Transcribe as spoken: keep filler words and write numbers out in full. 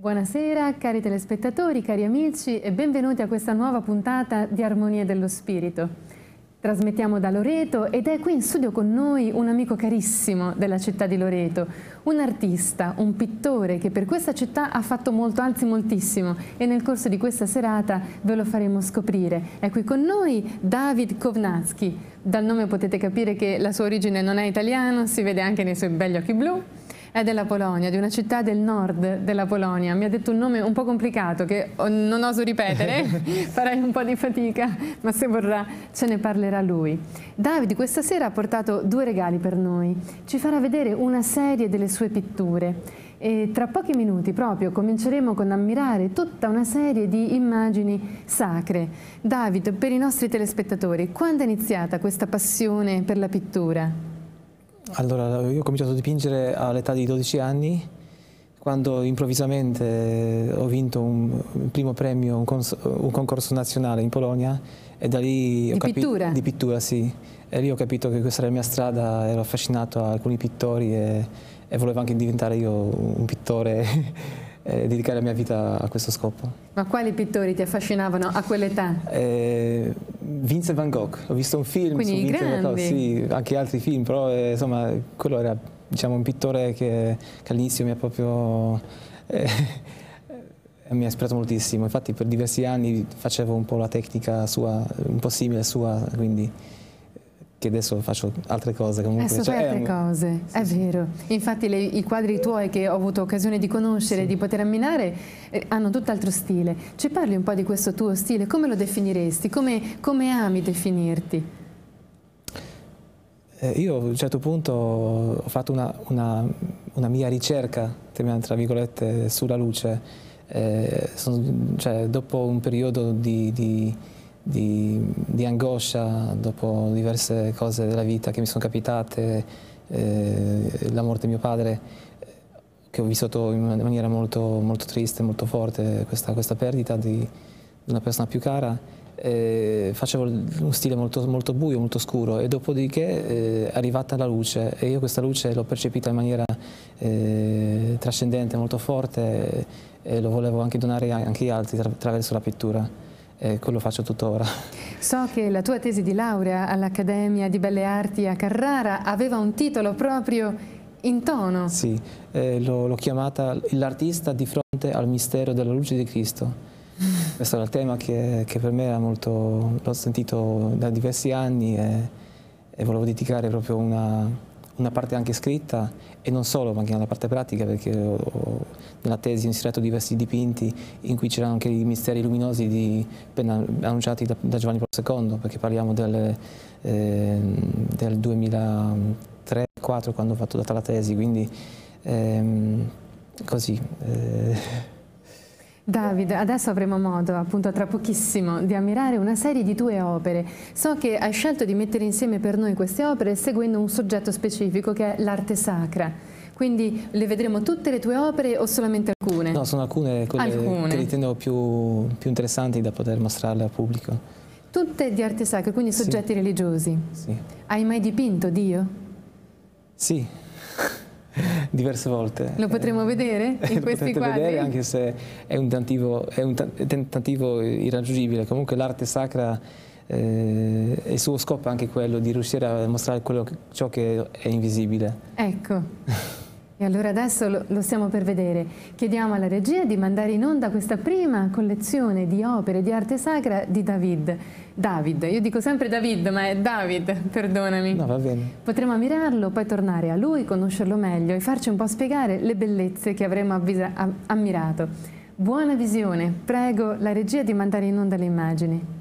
Buonasera cari telespettatori, cari amici e benvenuti a questa nuova puntata di Armonie dello Spirito. Trasmettiamo da Loreto ed è qui in studio con noi un amico carissimo della città di Loreto, un artista, un pittore che per questa città ha fatto molto, anzi moltissimo, e nel corso di questa serata ve lo faremo scoprire. È qui con noi Dawid Kownacki. Dal nome potete capire che la sua origine non è italiana, si vede anche nei suoi begli occhi blu. È della Polonia, di una città del nord della Polonia. Mi ha detto un nome un po' complicato che non oso ripetere, farei un po' di fatica, ma se vorrà ce ne parlerà lui. Dawid questa sera ha portato due regali per noi. Ci farà vedere una serie delle sue pitture e tra pochi minuti proprio cominceremo con ammirare tutta una serie di immagini sacre. Dawid, per i nostri telespettatori, quando è iniziata questa passione per la pittura? Allora, io ho cominciato a dipingere all'età di dodici anni, quando improvvisamente ho vinto un, un primo premio, un, un concorso nazionale in Polonia, e da lì di ho capito, pittura? Di pittura, sì. E lì ho capito che questa era la mia strada, ero affascinato a alcuni pittori e, e volevo anche diventare io un pittore e dedicare la mia vita a questo scopo. Ma quali pittori ti affascinavano a quell'età? Eh, Vincent van Gogh, ho visto un film Quindi su Vincent van Gogh, sì, anche altri film, però eh, insomma quello era, diciamo, un pittore che, che all'inizio mi ha proprio eh, mi ha ispirato moltissimo. Infatti per diversi anni facevo un po' la tecnica sua, un po' simile a sua, quindi che adesso faccio altre cose comunque. Adesso cioè, fai altre è, cose, sì, è sì. vero. Infatti le, i quadri tuoi che ho avuto occasione di conoscere, sì. di poter ammirare, eh, hanno tutt'altro stile. Ci parli un po' di questo tuo stile? Come lo definiresti? Come, come ami definirti? Eh, io a un certo punto ho fatto una, una, una mia ricerca, tra virgolette, sulla luce. Eh, sono, cioè, dopo un periodo di, di Di, di angoscia, dopo diverse cose della vita che mi sono capitate, eh, la morte di mio padre, che ho vissuto in una maniera molto, molto triste, molto forte, questa, questa perdita di, di una persona più cara, eh, facevo uno stile molto, molto buio, molto scuro, e dopodiché eh, è arrivata la luce, e io questa luce l'ho percepita in maniera eh, trascendente, molto forte, e, e lo volevo anche donare anche agli altri attraverso la pittura. E quello faccio tuttora. So che la tua tesi di laurea all'Accademia di Belle Arti a Carrara aveva un titolo proprio in tono. Sì, eh, l'ho chiamata L'artista di fronte al mistero della luce di Cristo. Questo era il tema che, che per me era molto, l'ho sentito da diversi anni, e, e volevo dedicare proprio una, una parte anche scritta, e non solo, ma anche una parte pratica, perché ho, ho, nella tesi ho inserito diversi dipinti in cui c'erano anche i misteri luminosi di, appena annunciati da, da Giovanni Paolo secondo, perché parliamo del, eh, del duemilatré duemilaquattro, quando ho fatto data la tesi, quindi ehm, così. Eh. Dawid, adesso avremo modo, appunto tra pochissimo, di ammirare una serie di tue opere. So che hai scelto di mettere insieme per noi queste opere seguendo un soggetto specifico, che è l'arte sacra. Quindi le vedremo tutte le tue opere o solamente alcune? No, sono alcune, quelle alcune. che ritengo più, più interessanti da poter mostrarle al pubblico. Tutte di arte sacra, quindi soggetti sì. religiosi? Sì. Hai mai dipinto Dio? Sì. Diverse volte. Lo potremo vedere in Lo questi quadri? vedere, anche se è un tentativo, è un tentativo irraggiungibile. Comunque l'arte sacra, eh, il suo scopo è anche quello di riuscire a mostrare quello, ciò che è invisibile. Ecco. E allora adesso lo, lo stiamo per vedere. Chiediamo alla regia di mandare in onda questa prima collezione di opere di arte sacra di Dawid. Dawid, io dico sempre David, ma è Dawid, perdonami. No, va bene. Potremo ammirarlo, poi tornare a lui, conoscerlo meglio e farci un po' spiegare le bellezze che avremo ammirato. Buona visione, prego la regia di mandare in onda le immagini.